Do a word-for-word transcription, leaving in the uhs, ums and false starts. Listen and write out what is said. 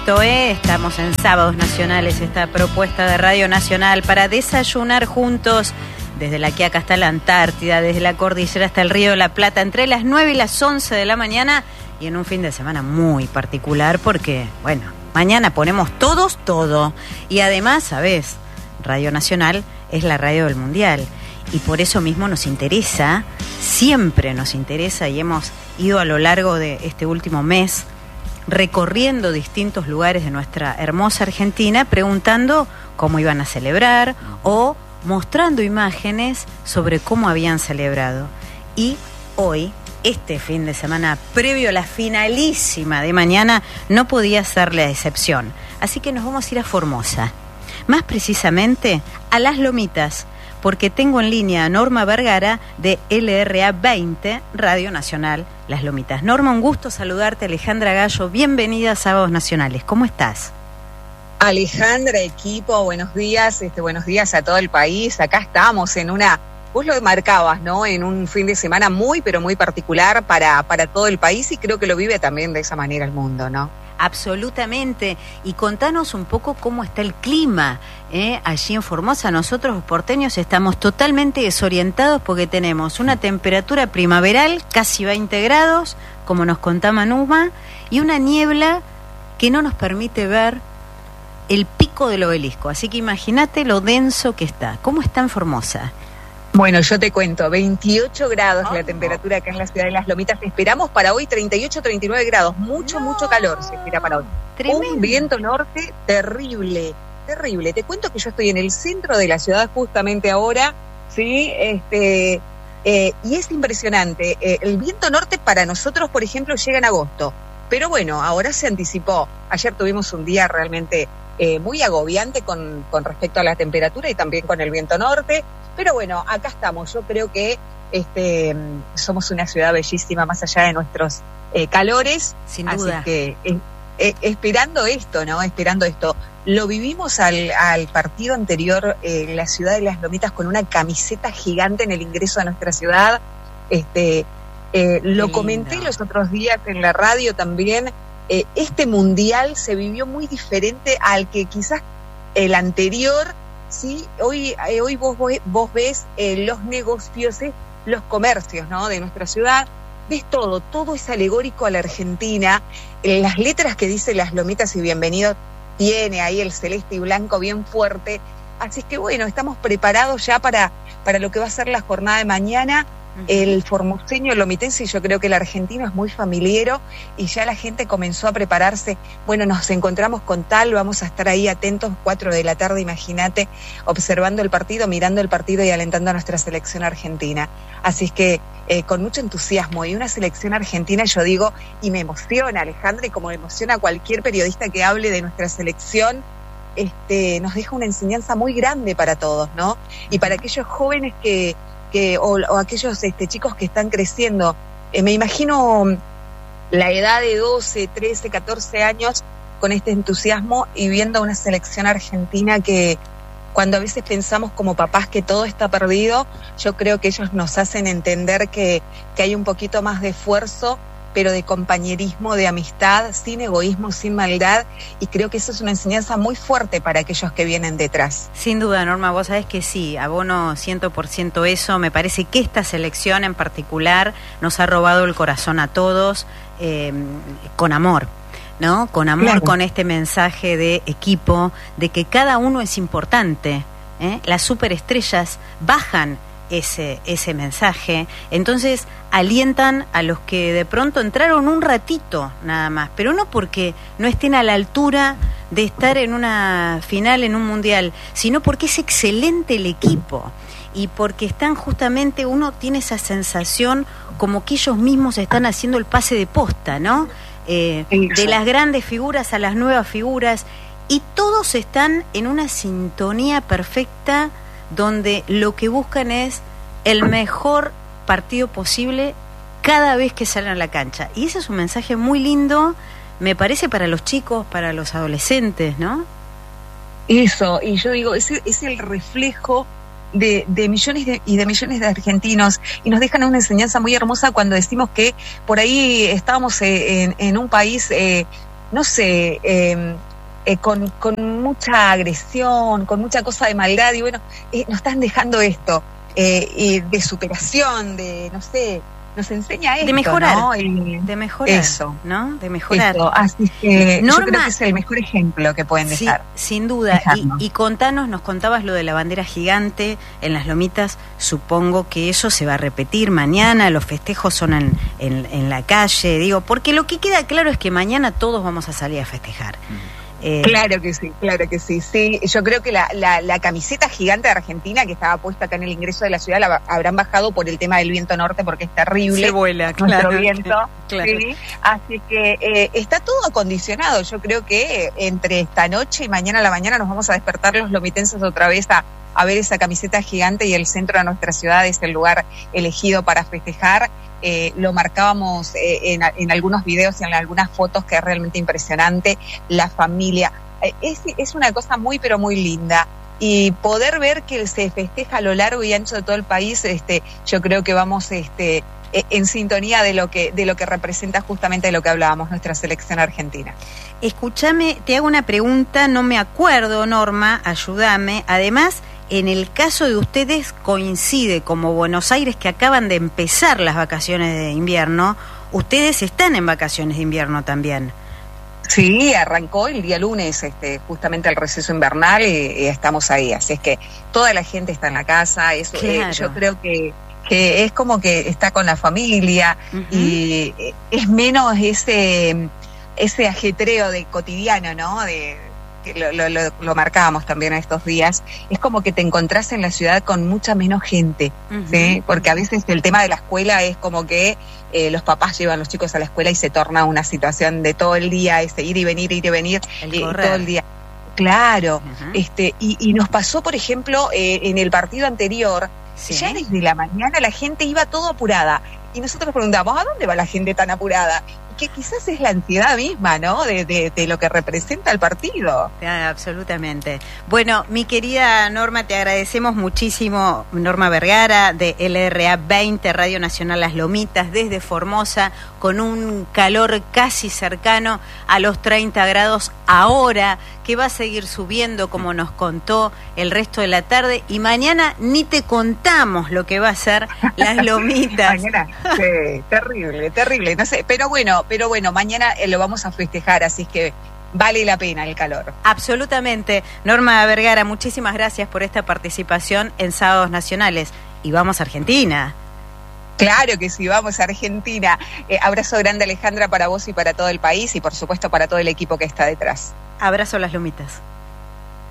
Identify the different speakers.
Speaker 1: esto, ¿eh? Estamos en Sábados Nacionales, esta propuesta de Radio Nacional para desayunar juntos desde la Quiaca hasta la Antártida, desde la cordillera hasta el Río de la Plata, entre las nueve y las once de la mañana, y en un fin de semana muy particular porque, bueno, mañana ponemos todos todo. Y además, ¿sabés? Radio Nacional es la radio del Mundial. Y por eso mismo nos interesa, siempre nos interesa, y hemos ido a lo largo de este último mes recorriendo distintos lugares de nuestra hermosa Argentina, preguntando cómo iban a celebrar o mostrando imágenes sobre cómo habían celebrado. Y hoy, este fin de semana previo a la finalísima de mañana, no podía ser la excepción. Así que nos vamos a ir a Formosa, más precisamente a Las Lomitas, porque tengo en línea a Norma Vergara de L R A veinte, Radio Nacional Las Lomitas. Norma, un gusto saludarte. Alejandra Gallo, bienvenida a Sábados Nacionales. ¿Cómo estás?
Speaker 2: Alejandra, equipo, buenos días, este, buenos días a todo el país. Acá estamos en una, vos lo marcabas, ¿no? En un fin de semana muy, pero muy particular para, para todo el país, y creo que lo vive también de esa manera el mundo, ¿no?
Speaker 1: Absolutamente. Y contanos un poco cómo está el clima ¿eh? allí en Formosa. Nosotros los porteños estamos totalmente desorientados porque tenemos una temperatura primaveral, casi veinte grados, como nos contaba Numa, y una niebla que no nos permite ver el pico del obelisco. Así que imagínate lo denso que está. ¿Cómo está en Formosa?
Speaker 2: Bueno, yo te cuento, veintiocho grados oh, la temperatura acá en la ciudad de Las Lomitas. Esperamos para hoy treinta y ocho, treinta y nueve grados. Mucho, no. mucho calor se espera para hoy.
Speaker 1: Tremendo.
Speaker 2: Un viento norte terrible, terrible. Te cuento que yo estoy en el centro de la ciudad justamente ahora, ¿sí? Este, eh, y es impresionante. Eh, el viento norte para nosotros, por ejemplo, llega en agosto. Pero bueno, ahora se anticipó. Ayer tuvimos un día realmente eh, muy agobiante con, con respecto a la temperatura y también con el viento norte. Pero bueno, acá estamos. Yo creo que este, somos una ciudad bellísima más allá de nuestros eh, calores.
Speaker 1: Sin duda.
Speaker 2: Así que eh, eh, esperando esto, ¿no? Esperando esto. Lo vivimos al, al partido anterior, eh, la ciudad de Las Lomitas, con una camiseta gigante en el ingreso a nuestra ciudad. Este, eh, lo comenté los otros días en la radio también. Eh, este mundial se vivió muy diferente al que quizás el anterior. Sí, hoy, eh, hoy vos, vos, vos ves eh, los negocios, eh, los comercios, ¿no? de nuestra ciudad, ves todo, todo es alegórico a la Argentina. Eh, las letras que dice Las Lomitas y bienvenido tiene ahí el celeste y blanco bien fuerte. Así que bueno, estamos preparados ya para, para lo que va a ser la jornada de mañana. El formoseño, el lomitense, y yo creo que el argentino es muy familiero, y ya la gente comenzó a prepararse. Bueno, nos encontramos con tal, vamos a estar ahí atentos, cuatro de la tarde, imagínate, observando el partido, mirando el partido y alentando a nuestra selección argentina. Así es que eh, con mucho entusiasmo, y una selección argentina, yo digo, y me emociona, Alejandra, y como emociona a cualquier periodista que hable de nuestra selección, este, nos deja una enseñanza muy grande para todos, ¿no? Y para aquellos jóvenes que Que, o, o aquellos este, chicos que están creciendo. Eh, me imagino la edad de doce, trece, catorce años con este entusiasmo y viendo una selección argentina que cuando a veces pensamos como papás que todo está perdido, yo creo que ellos nos hacen entender que, que hay un poquito más de esfuerzo, pero de compañerismo, de amistad, sin egoísmo, sin maldad, y creo que eso es una enseñanza muy fuerte para aquellos que vienen detrás.
Speaker 1: Sin duda, Norma, vos sabés que sí, abono cien por ciento eso. Me parece que esta selección en particular nos ha robado el corazón a todos, eh, con amor, ¿no? Con amor, claro. Con este mensaje de equipo, de que cada uno es importante, ¿eh? Las superestrellas bajan ese ese mensaje, entonces alientan a los que de pronto entraron un ratito nada más, pero no porque no estén a la altura de estar en una final, en un mundial, sino porque es excelente el equipo y porque están justamente, uno tiene esa sensación como que ellos mismos están haciendo el pase de posta, ¿no? Eh, de las grandes figuras a las nuevas figuras, y todos están en una sintonía perfecta donde lo que buscan es el mejor partido posible cada vez que salen a la cancha. Y ese es un mensaje muy lindo, me parece, para los chicos, para los adolescentes, ¿no?
Speaker 2: Eso, y yo digo, ese es el reflejo de, de millones de, y de millones de argentinos, y nos dejan una enseñanza muy hermosa cuando decimos que por ahí estábamos eh, en, en un país... Eh, no sé, eh, eh, con, con mucha agresión, con mucha cosa de maldad, y bueno, eh, nos están dejando esto, eh, y de superación, de, no sé, nos enseña esto,
Speaker 1: de mejorar,
Speaker 2: ¿no? Y
Speaker 1: de mejorar,
Speaker 2: eso,
Speaker 1: ¿no? De mejorar.
Speaker 2: Eso. Así que
Speaker 1: Norma,
Speaker 2: yo creo que es el mejor ejemplo que pueden
Speaker 1: sí,
Speaker 2: dejar.
Speaker 1: Sin duda. Y, y contanos, nos contabas lo de la bandera gigante en las Lomitas. Supongo que eso se va a repetir mañana. Los festejos son en, en, en la calle, digo, porque lo que queda claro es que mañana todos vamos a salir a festejar. Mm.
Speaker 2: Eh, claro que sí, claro que sí. Sí, yo creo que la, la, la camiseta gigante de Argentina que estaba puesta acá en el ingreso de la ciudad la habrán bajado por el tema del viento norte, porque es terrible.
Speaker 1: Se vuela,
Speaker 2: nuestro
Speaker 1: claro.
Speaker 2: viento.
Speaker 1: Claro.
Speaker 2: ¿Sí? Así que eh, está todo acondicionado. Yo creo que entre esta noche y mañana a la mañana nos vamos a despertar los lomitenses otra vez a, a ver esa camiseta gigante, y el centro de nuestra ciudad es el lugar elegido para festejar. Eh, lo marcábamos eh, en, en algunos videos y en algunas fotos, que es realmente impresionante. La familia, eh, es, es una cosa muy pero muy linda, y poder ver que se festeja a lo largo y ancho de todo el país, este, yo creo que vamos este, en sintonía de lo que, de lo que representa justamente de lo que hablábamos, nuestra selección argentina.
Speaker 1: Escúchame, te hago una pregunta, no me acuerdo, Norma, ayúdame. Además, en el caso de ustedes coincide como Buenos Aires, que acaban de empezar las vacaciones de invierno, ustedes están en vacaciones de invierno también.
Speaker 2: Sí, arrancó el día lunes, este, justamente el receso invernal, y, y estamos ahí. Así es que toda la gente está en la casa. Eso,
Speaker 1: claro.
Speaker 2: eh, yo creo que, que es como que está con la familia, uh-huh. y es menos ese, ese ajetreo de cotidiano, ¿no? De que lo, lo, lo, lo marcábamos también estos días. Es como que te encontrás en la ciudad con mucha menos gente, uh-huh. ¿sí? Porque a veces el tema de la escuela es como que eh, los papás llevan a los chicos a la escuela y se torna una situación de todo el día, ese ir y venir, ir y venir,
Speaker 1: el
Speaker 2: eh,
Speaker 1: correr.
Speaker 2: todo el día. Claro,
Speaker 1: uh-huh.
Speaker 2: este, y, y nos pasó, por ejemplo, eh, en el partido anterior,
Speaker 1: sí.
Speaker 2: ya desde la mañana la gente iba todo apurada, y nosotros preguntamos, ¿a dónde va la gente tan apurada? Que quizás es la ansiedad misma, ¿no? De, de, de lo que representa el partido.
Speaker 1: Ah, absolutamente. Bueno, mi querida Norma, te agradecemos muchísimo. Norma Vergara, de L R A veinte, Radio Nacional Las Lomitas, desde Formosa, con un calor casi cercano a los treinta grados ahora, que va a seguir subiendo, como nos contó, el resto de la tarde, y mañana ni te contamos lo que va a ser Las Lomitas.
Speaker 2: Mañana, sí, terrible, terrible, no sé, pero bueno, pero bueno, mañana lo vamos a festejar, así es que vale la pena el calor.
Speaker 1: Absolutamente. Norma Vergara, muchísimas gracias por esta participación en Sábados Nacionales. Y vamos a Argentina.
Speaker 2: Claro que sí, vamos a Argentina. Eh, abrazo grande, Alejandra, para vos y para todo el país, y por supuesto para todo el equipo que está detrás.
Speaker 1: Abrazo a Las Lomitas.